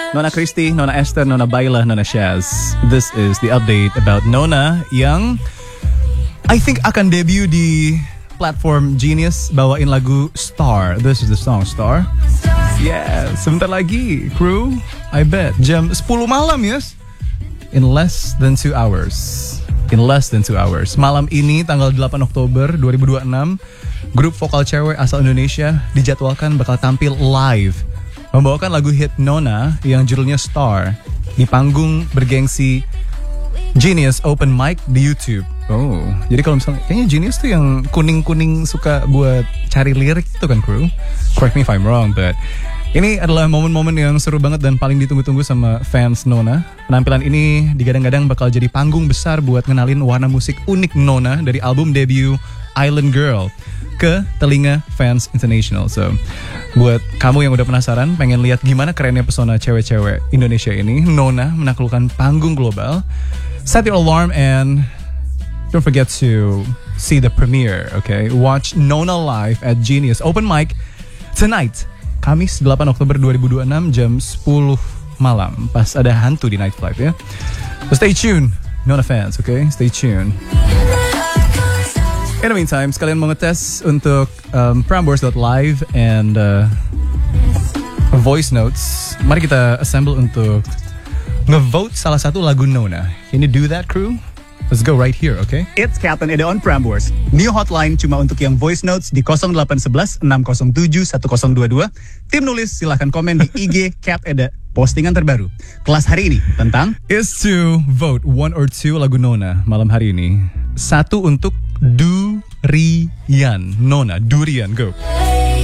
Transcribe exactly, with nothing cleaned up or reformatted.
Nona Christy, Nona Esther, Nona Baila, Nona Shaz. This is the update about Nona yang I think akan debut di platform Genius bawain lagu Star. This is the song Star. Yeah, sebentar lagi kru. I bet jam sepuluh malam, yes. In less than two hours. In less than two hours. Malam ini tanggal delapan Oktober dua ribu dua puluh enam, grup vokal cewek asal Indonesia dijadwalkan bakal tampil live membawakan lagu hit Nona yang judulnya Star di panggung bergengsi Genius Open Mic di YouTube. Oh, jadi kalau misalnya kayaknya Genius tuh yang kuning-kuning suka buat cari lirik itu kan, kru? Correct me if I'm wrong, but ini adalah momen-momen yang seru banget dan paling ditunggu-tunggu sama fans Nona. Penampilan ini digadang-gadang bakal jadi panggung besar buat ngenalin warna musik unik Nona dari album debut Island Girl ke telinga fans international. So, buat kamu yang udah penasaran, pengen lihat gimana kerennya pesona cewek-cewek Indonesia ini, Nona menaklukkan panggung global, set your alarm and don't forget to see the premiere, okay? Watch Nona live at Genius Open Mic tonight, Kamis delapan Oktober dua ribu dua puluh enam jam sepuluh malam. Pas ada hantu di nightlife ya. So stay tuned, Nona fans, okay? Stay tuned. In the meantime, sekalian mau ngetes untuk um, Prambors dot live and uh, voice notes. Mari kita assemble untuk ngevote salah satu lagu Nona. Can you do that, crew? Let's go right here, okay? It's Captain Eda on Prambors. New hotline cuma untuk yang voice notes di nol delapan satu satu enam nol tujuh satu nol dua dua. Tim nulis silahkan komen di I G Cap Eda. Postingan terbaru kelas hari ini tentang is to vote one or two lagu Nona malam hari ini. Satu untuk Durian. Nona, Durian, go.